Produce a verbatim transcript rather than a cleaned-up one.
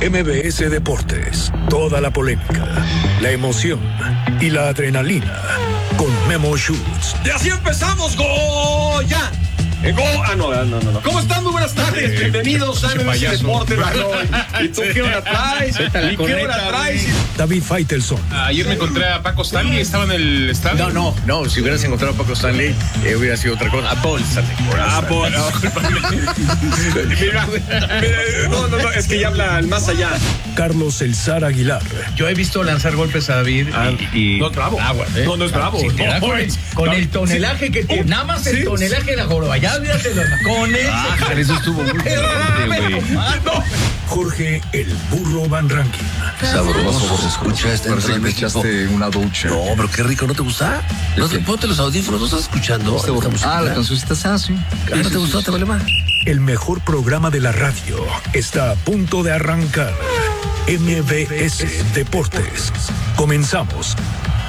M V S Deportes. Toda la polémica, la emoción y la adrenalina con Memo Schutz. Y así empezamos, Goya. Eh, go, ah, no, no, no, no. ¿Cómo están? Muy buenas tardes. Eh, Bienvenidos a M V S Deportes. ¿Y tú qué hora traes? ¿Y qué hora traes? David Faitelson. Ayer me encontré a Paco Stanley, estaba en el estadio. No, no, no, si hubieras encontrado a Paco Stanley, eh, hubiera sido otra cosa. A Paul Stanley. Ah, Paul, no, mira, mira, no, no, no, es que ya hablan más allá. Carlos El Zar Aguilar. Yo he visto lanzar golpes a David ah, y, y... No es bravo. Agua, ¿eh? No, no es bravo. Sí, no, con, el, con no, el tonelaje sí. que tiene. Nada más el sí. tonelaje de la joroba. Ya olvídate lo con ese. Ah, eso estuvo muy fuerte, güey. Jorge El Burro Van Rankin. Sabroso, se escucha este. Parece que me echaste una ducha. No, pero qué rico, ¿no te gusta? No te, ponte los audífonos, ¿no estás escuchando? Ah, la cancioncita está así. ¿No te gustó? ¿Te vale más? El mejor programa de la radio está a punto de arrancar. M V S Deportes. Comenzamos.